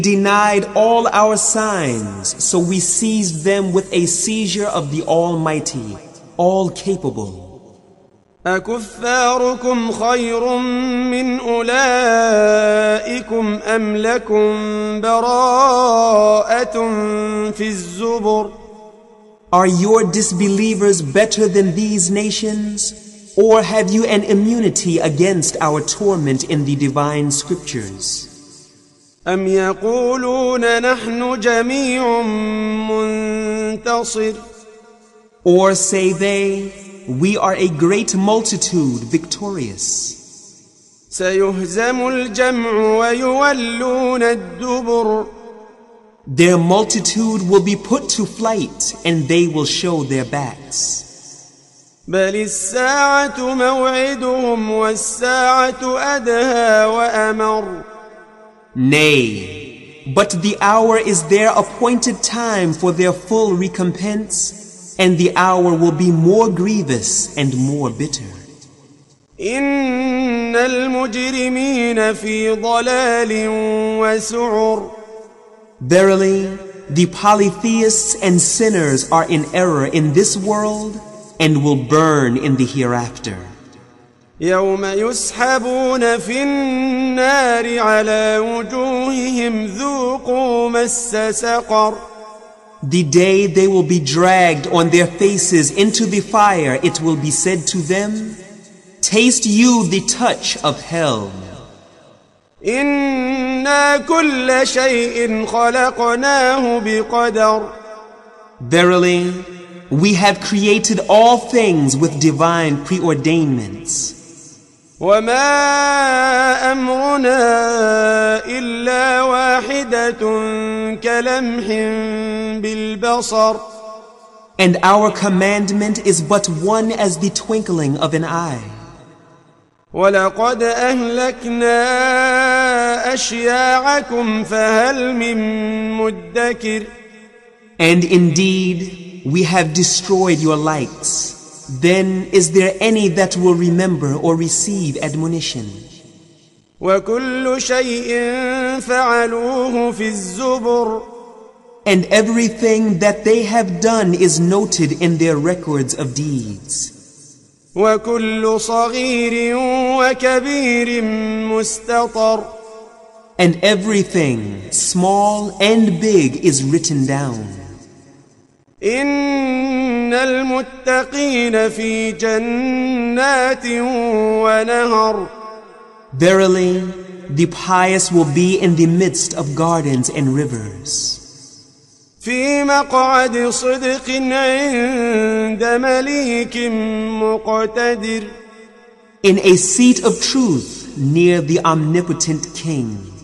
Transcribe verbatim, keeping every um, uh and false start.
denied all our signs, so we seized them with a seizure of the Almighty, all-capable. أكفاركم خير من أولئكم أم لكم براءة في الزبر Are your disbelievers better than these nations? Or have you an immunity against our torment in the divine scriptures? أم يقولون نحن جميع منتصر Or say they, we are a great multitude victorious. سيهزم الجمع ويولون الدبر Their multitude will be put to flight and they will show their backs. بل الساعة موعدهم والساعة أدهى وأمر Nay, but the hour is their appointed time for their full recompense, and the hour will be more grievous and more bitter. إن المجرمين في ضلال وسعر Verily, the polytheists and sinners are in error in this world and will burn in the hereafter. يوم يسحبون في النار على وجوههم ذوقوا مس سقر The day they will be dragged on their faces into the fire, it will be said to them, taste you the touch of hell. إنا كل شيء خلقناه بقدر Verily, we have created all things with divine preordainments. وما أمرنا إلا واحدة كلمح بالبصر And our commandment is but one as the twinkling of an eye. ولقد أهلكنا أشياعكم فهل من مدكر And indeed, we have destroyed your likes. Then is there any that will remember or receive admonition? وكل شيء فعلوه في الزبر And everything that they have done is noted in their records of deeds. وكل صغير وكبير مستطر And everything, small and big, is written down. إن المتقين في جنات ونهر Verily, the pious will be in the midst of gardens and rivers. في مقعد صدق عند مليك مقتدر In a seat of truth near the omnipotent King.